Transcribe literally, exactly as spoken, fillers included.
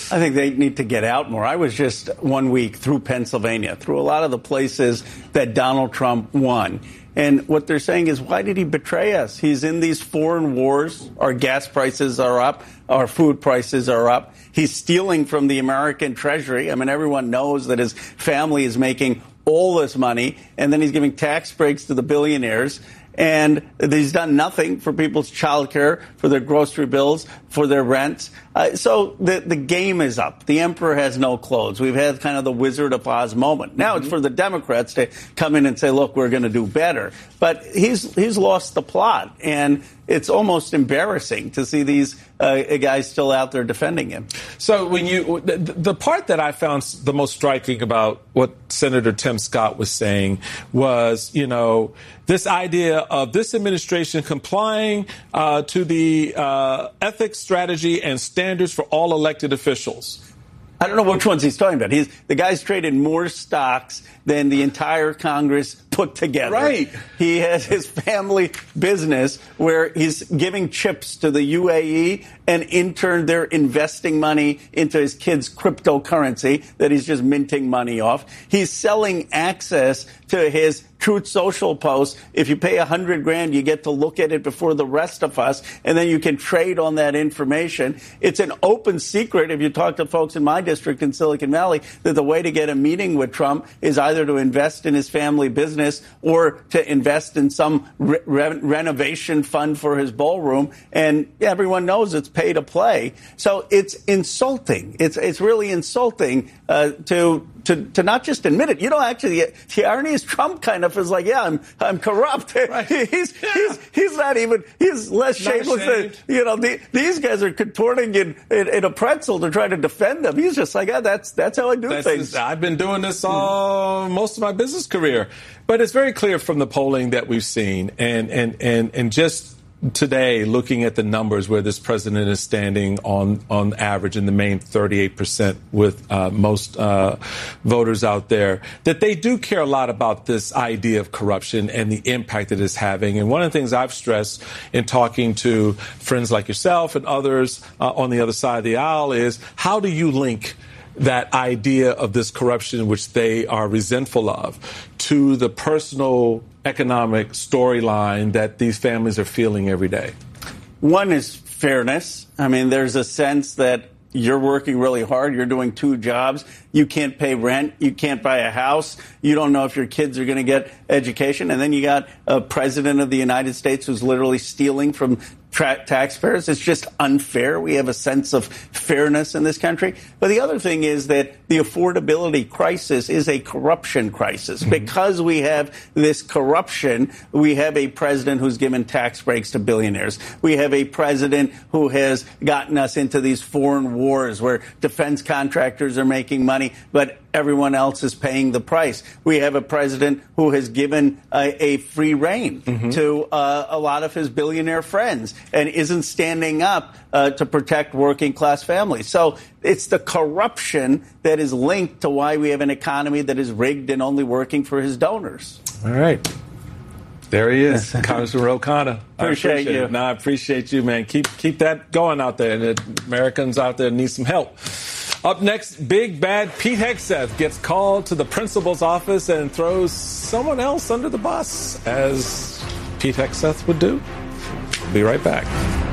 I think they need to get out more. I was just one week through Pennsylvania, through a lot of the places that Donald Trump won. And what they're saying is, why did he betray us? He's in these foreign wars. Our gas prices are up. Our food prices are up. He's stealing from the American Treasury. I mean, everyone knows that his family is making all this money, and then he's giving tax breaks to the billionaires. And he's done nothing for people's child care, for their grocery bills, for their rent. Uh, so the the game is up. The emperor has no clothes. We've had kind of the Wizard of Oz moment. Now mm-hmm. it's for the Democrats to come in and say, look, we're going to do better. But he's he's lost the plot. And it's almost embarrassing to see these uh, guys still out there defending him. So when you the, the part that I found the most striking about what Senator Tim Scott was saying was, you know, this idea of this administration complying uh, to the uh, ethics, strategy, and standards for all elected officials. I don't know which ones he's talking about. He's the guy's traded more stocks than the entire Congress put together. Right. He has his family business where he's giving chips to the U A E, and in turn they're investing money into his kids' cryptocurrency that he's just minting money off. He's selling access to his Truth Social posts. If you pay a hundred grand, you get to look at it before the rest of us, and then you can trade on that information. It's an open secret, if you talk to folks in my district in Silicon Valley, that the way to get a meeting with Trump is either to invest in his family business or to invest in some re- re- renovation fund for his ballroom. And everyone knows it's pay to play. So it's insulting. It's it's really insulting uh, to. To, to not just admit it. You know, actually, the irony is Trump kind of is like, yeah, I'm I'm corrupt. Right. he's, yeah. he's he's not even, he's less not shameless than, you know, the, these guys are contorting in, in, in a pretzel to try to defend them. He's just like, yeah, that's that's how I do that's things. Just, I've been doing this all, most of my business career. But it's very clear from the polling that we've seen and and, and, and just today, looking at the numbers where this president is standing on, on average in the main thirty-eight percent with uh, most uh, voters out there, that they do care a lot about this idea of corruption and the impact that it's having. And one of the things I've stressed in talking to friends like yourself and others uh, on the other side of the aisle is, how do you link that idea of this corruption, which they are resentful of, to the personal economic storyline that these families are feeling every day? One is fairness. I mean, there's a sense that you're working really hard. You're doing two jobs. You can't pay rent. You can't buy a house. You don't know if your kids are going to get education. And then you got a president of the United States who's literally stealing from tra- taxpayers. It's just unfair. We have a sense of fairness in this country. But the other thing is that the affordability crisis is a corruption crisis. Mm-hmm. Because we have this corruption, we have a president who's given tax breaks to billionaires. We have a president who has gotten us into these foreign wars where defense contractors are making money, but everyone else is paying the price. We have a president who has given a, a free rein mm-hmm. to uh, a lot of his billionaire friends and isn't standing up uh, to protect working class families. So it's the corruption that is linked to why we have an economy that is rigged and only working for his donors. All right. There he is, Congressman Ro Khanna. Appreciate, appreciate you. No, I appreciate you, man. Keep keep that going out there. And the Americans out there need some help. Up next, big bad Pete Hegseth gets called to the principal's office and throws someone else under the bus, as Pete Hegseth would do. We'll be right back.